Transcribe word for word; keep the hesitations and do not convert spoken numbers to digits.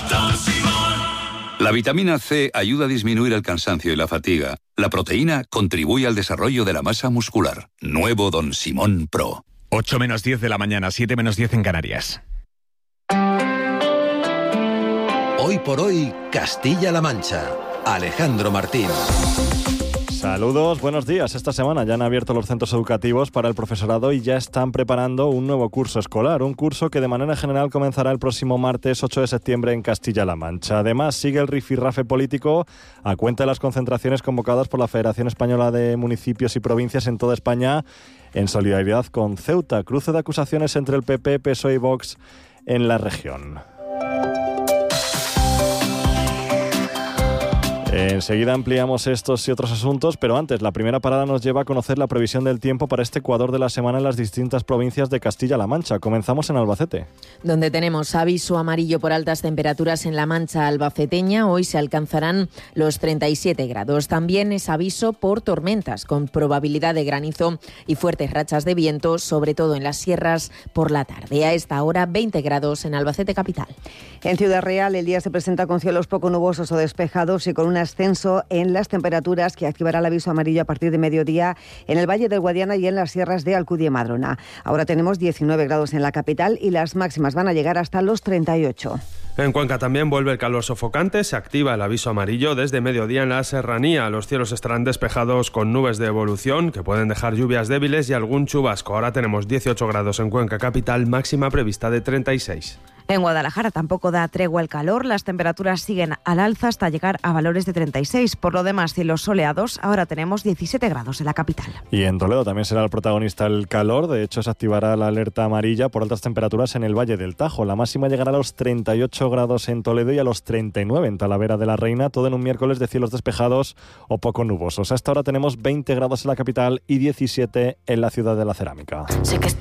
Don Simón. La vitamina C ayuda a disminuir el cansancio y la fatiga. La proteína contribuye al desarrollo de la masa muscular. Nuevo Don Simón Pro. ocho menos diez de la mañana, siete menos diez en Canarias. Hoy por hoy, Castilla-La Mancha. Alejandro Martín. Saludos, buenos días. Esta semana ya han abierto los centros educativos para el profesorado y ya están preparando un nuevo curso escolar, un curso que de manera general comenzará el próximo martes ocho de septiembre en Castilla-La Mancha. Además, sigue el rifirrafe político a cuenta de las concentraciones convocadas por la Federación Española de Municipios y Provincias en toda España en solidaridad con Ceuta. Cruce de acusaciones entre el P P, P S O E y Vox en la región. Enseguida ampliamos estos y otros asuntos, pero antes, la primera parada nos lleva a conocer la previsión del tiempo para este Ecuador de la semana en las distintas provincias de Castilla-La Mancha. Comenzamos en Albacete, donde tenemos aviso amarillo por altas temperaturas en la Mancha albaceteña. Hoy se alcanzarán los treinta y siete grados. También es aviso por tormentas, con probabilidad de granizo y fuertes rachas de viento, sobre todo en las sierras por la tarde. A esta hora, veinte grados en Albacete capital. En Ciudad Real, el día se presenta con cielos poco nubosos o despejados y con un ascenso en las temperaturas que activará el aviso amarillo a partir de mediodía en el Valle del Guadiana y en las sierras de Alcudia y Madrona. Ahora tenemos diecinueve grados en la capital y las máximas van a llegar hasta los treinta y ocho. En Cuenca también vuelve el calor sofocante, se activa el aviso amarillo desde mediodía en la serranía. Los cielos estarán despejados con nubes de evolución que pueden dejar lluvias débiles y algún chubasco. Ahora tenemos dieciocho grados en Cuenca capital, máxima prevista de treinta y seis. En Guadalajara tampoco da tregua el calor, las temperaturas siguen al alza hasta llegar a valores de treinta y seis. Por lo demás, cielos soleados, ahora tenemos diecisiete grados en la capital. Y en Toledo también será el protagonista el calor, de hecho se activará la alerta amarilla por altas temperaturas en el Valle del Tajo. La máxima llegará a los treinta y ocho grados en Toledo y a los treinta y nueve en Talavera de la Reina, todo en un miércoles de cielos despejados o poco nubosos. Hasta ahora tenemos veinte grados en la capital y diecisiete en la ciudad de la Cerámica. Sé que